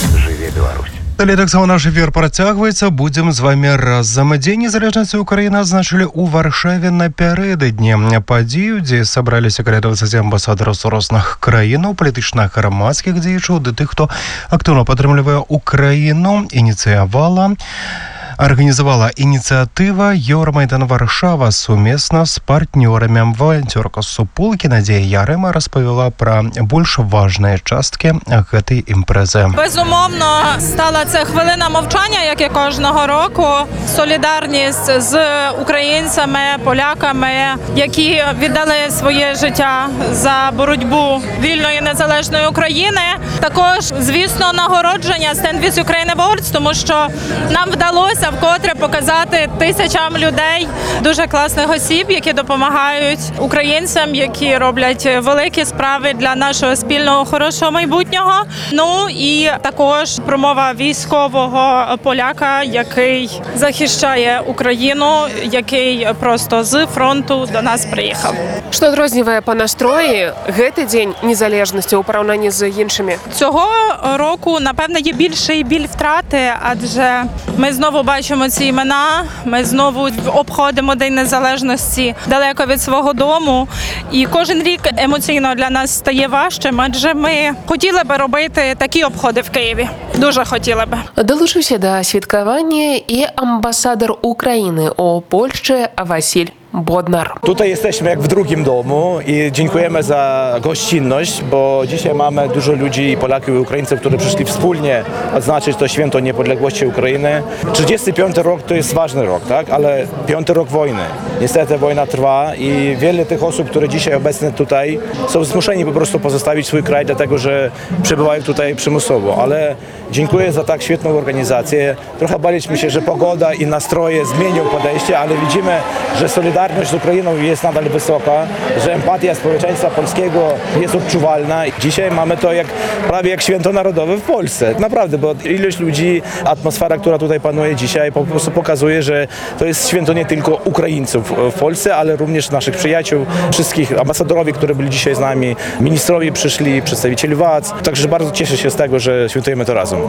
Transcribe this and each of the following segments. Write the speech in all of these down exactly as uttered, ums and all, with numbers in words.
Жыве Беларусь. Далее таксама наш эфир працягваецца. Будзем з вами разам. Дзень незалежнасці Украіны адзначылі ў Варшаве напярэдадні падзею, дзе сабраліся калядовцы амбасадараў з розных краінаў, палітычных грамадскіх дзеячоў, ды тых, хто актыўна падтрымлівае Украіну, ініцыявала Организовала инициатива Евромайдан Варшава суместно с партнерами. Волонтерка Суполки Надія Ярема розповіла про більш важні частки цієї імпрези. Безумовно, стала це хвилина мовчання, як і кожного року. Солідарність з українцями, поляками, які віддали своє життя за боротьбу вільної незалежної України. Також, звісно, нагородження Stand With Ukraine Awards, тому що нам вдалося вкотре показати тисячам людей дуже класних осіб, які допомагають українцям, які роблять великі справи для нашого спільного хорошого майбутнього. Ну і також промова військового поляка, який захищає Україну, який просто з фронту до нас приїхав. Що відрізняє по настрої гэты День незалежності у порівнянні з іншими? Цього року, напевно, є більший біль втрати, адже ми знову бачимо ці імена, ми знову обходимо День Незалежності далеко від свого дому. І кожен рік емоційно для нас стає важчим, адже ми хотіли би робити такі обходи в Києві. Дуже хотіли би. Долучився до святкування і амбасадор України у Польщі Василь Бодnar. Tutaj jesteśmy jak w drugim domu i dziękujemy za gościnność, bo dzisiaj mamy dużo ludzi, i Polaków i Ukraińców, którzy przyszli wspólnie odznaczyć to święto niepodległości Ukrainy. trzydziesty piąty rok to jest ważny rok, tak? Ale piąty rok wojny. Niestety wojna trwa i wiele tych osób, które dzisiaj obecne tutaj są zmuszeni po prostu pozostawić swój kraj, dlatego że przebywają tutaj przymusowo. Ale dziękuję za tak świetną organizację. Trochę baliśmy się, że pogoda i nastroje zmienią podejście, ale widzimy, że solidarność Solidarność z Ukrainą jest nadal wysoka, że empatia społeczeństwa polskiego jest odczuwalna. Dzisiaj mamy to jak, prawie jak święto narodowe w Polsce. Naprawdę, bo ilość ludzi, atmosfera, która tutaj panuje dzisiaj, po prostu pokazuje, że to jest święto nie tylko Ukraińców w Polsce, ale również naszych przyjaciół, wszystkich ambasadorowie, którzy byli dzisiaj z nami, ministrowie przyszli, przedstawicieli władz. Także bardzo cieszę się z tego, że świętujemy to razem.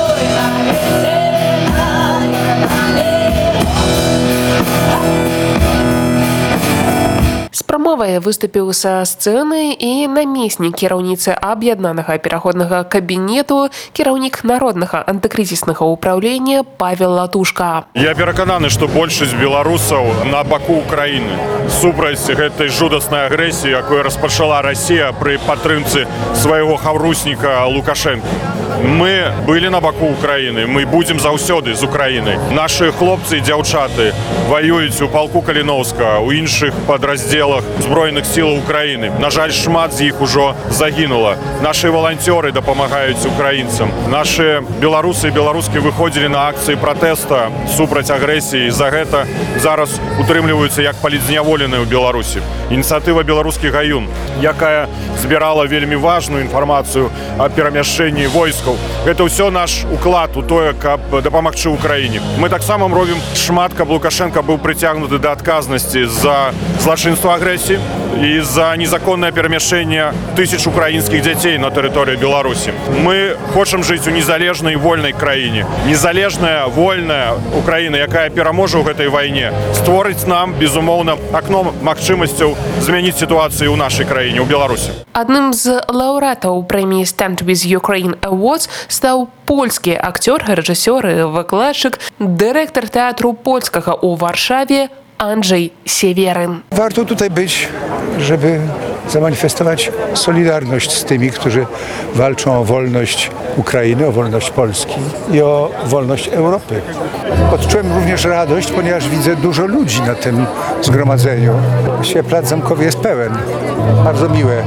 З прамовай выступіў са сцэны і намеснік кіраўніцы аб'яднанага пераходнага кабінету, кіраўнік народнага антыкрызіснага ўпраўлення Павел Латушка. Я перакананы, што большасць беларусаў на баку Украіны супраць гэтай жудаснай агрэсіі, якую распачала Расія пры падтрымцы свайго хаўрусніка Лукашенко. Мы былі на баку Украіны, мы будзем заўсёды з Украінай. Нашы хлопцы і дзяўчаты ваююць у палку Каліноўска, у іншых падраздзелах Збройных сілаў Украіны. На жаль, шмат з іх ужо загінула. Нашы валанцёры дапамагаюць украінцам. Нашы беларусы і беларускі выходзілі на акцыі пратэста супраць агрэсіі. За гэта зараз утрымліваюцца як палітзняволеныя ў Беларусі. Ініцыятыва «Беларускі гаюн», якая збірала вельмі важную інфармацыю о перамяшчэнні войскаў. Гэта ўсё наш уклад у тое, каб дапамагчы Украіне. Мы таксама робім шмат, каб Лукашенко быў прыцягнуты да адказнасці за злачынства агрэсіі і за незаконнае перамяшчэнне тысяч украінскіх дзяцей на тэрыторыі Беларусі. Мы хочам жыць у незалежнай вольнай краіне. Незалежная, вольная Украіна, якая пераможа ў гэтай вайне, створыць нам, безумоўна, акно магчымасцяў змяніць сітуацыю ў нашай краіне, ў Беларусі. Адным з лаўрэатаў прэміі Stand With Ukraine Awards стаў польскі акцёр, рэжысёр і выкладчык, дырэктар тэатру польскага ў Варшаве Andrzej Siewiaryn. Warto tutaj być, żeby zamanifestować solidarność z tymi, którzy walczą o wolność Ukrainy, o wolność Polski i o wolność Europy. Odczułem również radość, ponieważ widzę dużo ludzi na tym zgromadzeniu. Właściwie plac Zamkowy jest pełen. Bardzo miłe.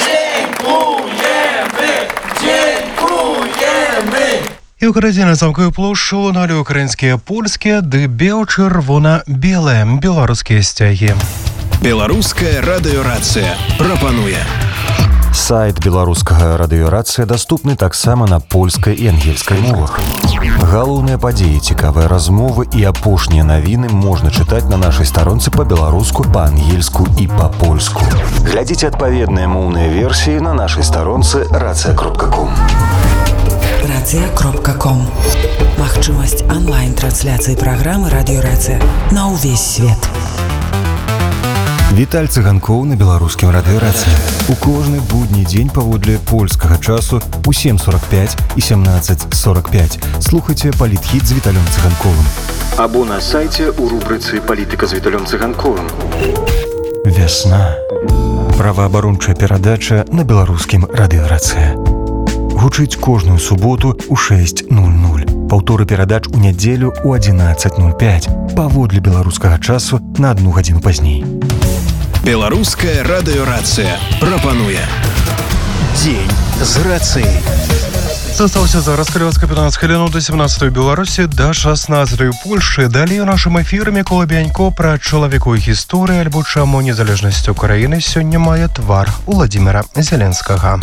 І ў гарадзе на Замкавай плошчы луналі украінскія, польскія ды бел-чырвона-белыя беларускія сцягі. Беларуская радыёрацыя прапануе. Сайт беларускага радыёрацыя даступны таксама на польскай і ангельскай мовах. Галоўныя падзеі, цікавыя размовы і апошнія навіны можна чытаць на нашай старонцы па-беларуску, па-ангельску і па-польску. Глядзіце адпаведныя моўныя версіі на нашай старонцы рацыя кропка ком. радиорация кропка ком. Магчымасць онлайн-трансляцыі праграмы «Радиорация» на ўвесь свет. Віталь Цыганкоў на беларускім радыёрацыі. У кожны будні дзень паводле польскага часу у сем сорок пять і семнадцать сорок пять. Слухайце палітхіт з Віталем Цыганковым. Або на сайце у рубрыцы «Палітыка з Віталем Цыганковым». Вясна. Праваабарончая перадача на беларускім радыёрацыі. Гучыць кожную суботу ў шэсць нуль нуль. Паўторы перадач у нядзелю ў адзінаццаць нуль пять. Паводле беларускага часу на адну гадзіну пазней. Беларуская радыёрацыя прапануе Дзень з рацыяй. Застаўся зараз калевацка пятнадцать хвілін да семнадцатай Беларусі да шаснаццатай Польшы. Далей у нашым эфіры Мікола Бянько пра чалавеку гісторыі, альбо чаму незалежнасць Украіны сёння мае твар Уладзіміра Зеленскага.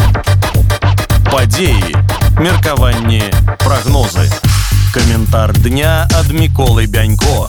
Падзеі, меркаванні, прагнозы. Каментар дня ад Міколы Бянько.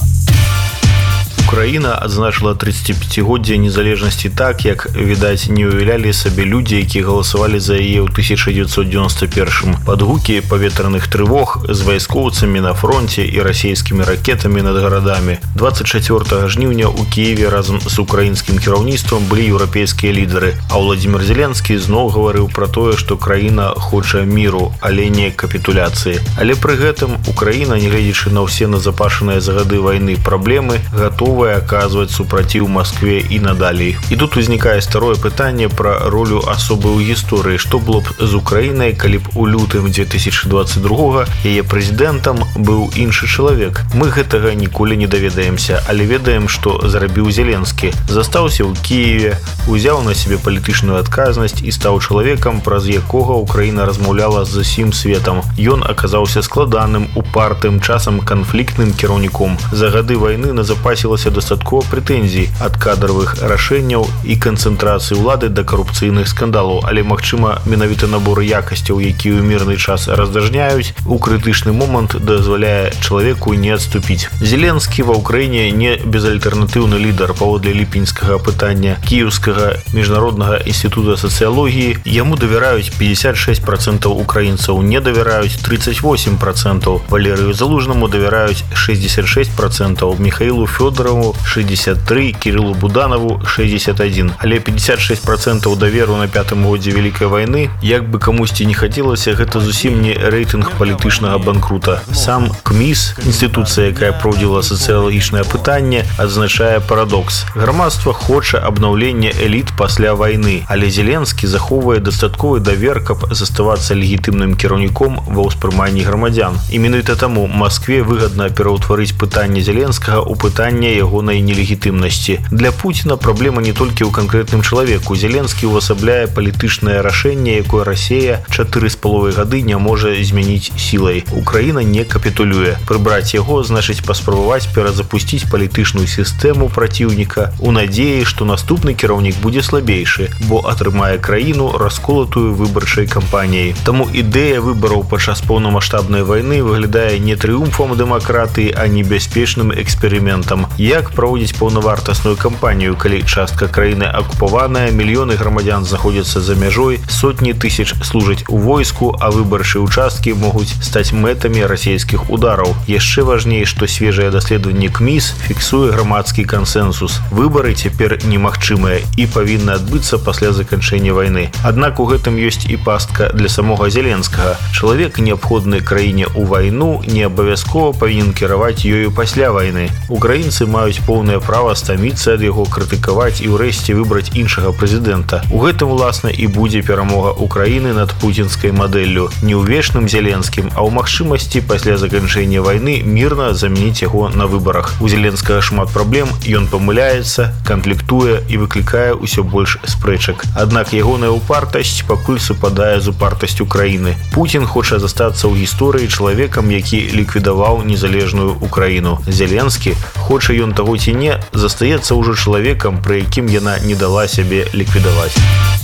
Украіна адзначыла тридцатипятигоддзе незалежнасці так, як, відаць, не ўявлялі сабе людзі, якія галасавалі за яе ў тысяча дзевяцьсот девяносто первым. Падгукі паветраных трывог з вайскоўцамі на фронте і расійскімі ракетамі над гарадамі. двадцать чацвёртага жніўня ў Кіеве разам з украінскім кіраўніцтвам былі еўрапейскія лідары, а Уладзімір Зеленскі зноў гаварыў пра тое, што краіна хоча міру, але не капітуляцыі. Але пры гэтым Украіна, нягледзячы на ўсе назапашаныя за гады вайны праблемы, гатова оказывать супраціў Москве і надалей. І тут узнікае старое пытанне пра ролю асобы ў гісторыі. Што было б з Украінай, калі б у лютым две тысячи двадцать другога яе прэзідэнтам быў іншы чалавек? Мы гэтага ніколі не даведаемся, але ведаем, што зрабіў Зеленскі. Застаўся ў Кіеве, узяў на сябе палітычную адказнасць і стаў чалавекам, праз якога Украіна размаўляла з усім светам. Ён аказаўся складаным, упартым, часам канфліктным кіраўніком. За гады вайны назапасілася дастаткова прэтэнзій ад кадравых рашэнняў і канцэнтрацыі ўлады да карупцыйных скандалаў, але, магчыма, менавіта набор якасцяў, якія ў мірны час раздажняюць, у крытычны момант дазваляе чалавеку не адступіць. Зеленскі ва Ўкраіне не безальтэрнатыўны лідар. Паводле ліпеньскага апытання Кіеўскага міжнароднага інстытута сацыялогіі яму давяраюць пятьдесят шесть процентов украінцаў, не давяраюць тридцать восемь процентов, Валерыю Залужнаму давяраюць шестьдесят шесть процентов, Михаилу Фёдорову шестьдесят три, Кириллу Буданову шестьдесят один. Але пятьдесят шесть процентов даверу на пятым годзе Вялікай вайны, як бы камусьці не хацелася, гэта зусім не рэйтынг палітычнага банкрута. Сам КМІС, інстытуцыя, якая праводзіла сацыялагічнае апытанне, адзначае парадокс. Грамадства хоча абнаўлення эліт пасля вайны, але Зеленскі захоўвае дастатковы давер, каб заставацца легітымным кіраўніком ва ўспрыманні грамадзян. І менавіта таму Маскве выгадна пераўтварыць пытанне Зеленскага ў пытанне ягонай нелегітымнасці. Для Пуціна праблема не толькі ў канкрэтным чалавеку. Зеленскі увасабляе палітычнае рашэнне, якое Расія чатыры з паловай гады не можа змяніць сілай. Украіна не капітулюе. Прыбраць яго значыць паспрабаваць перазапусціць палітычную сістэму праціўніка у надзеі, што наступны кіраўнік будзе слабейшы, бо атрымае краіну расколатую выбарчай кампаніяй. Таму ідэя выбараў падчас поўнамаштабнай вайны выглядае не трыумфам дэмакратыі, а небяспечным эксперыментам. Як праводзіць паўнавартасную кампанію, калі частка краіны акупаваная, мільёны грамадзян знаходзяцца за мяжой, сотні тысяч служаць у войску, а выбарчыя участкі могуць стаць мэтамі расійскіх удараў. Яшчэ важней, што свежае даследаванне КМІС фіксуе грамадскі кансэнсус. Выбары цяпер немагчымыя і павінны адбыцца пасля заканчэння вайны. Аднак у гэтым ёсць і пастка для самога Зеленскага. Чалавек, неабходны краіне ў вайну, не абавязкова павінен кіраваць ёю пасля вайны. Украінцы маюць поўнае права стаміцца ад яго, крытыкаваць і ўрэшце выбраць іншага прэзідэнта. У гэтым, уласна, і будзе перамога Украіны над пуцінскай мадэллю. Не ў вечным Зеленскім, а ў магчымасці пасля заканчэння вайны мірна замяніць яго на выбарах. У Зеленскага шмат праблем, ён памыляецца, канфліктуе і выклікае ўсё больш спрэчак. Аднак ягоная упартасць пакуль супадае з упартасцю краіны. Пуцін хоча застацца ў гісторыі чалавекам, які ліквідаваў незалежную Украіну. Зеленскі, хоча ён таго ці не, застаецца ўжо чалавекам, пры якім яна не дала сябе ліквідаваць.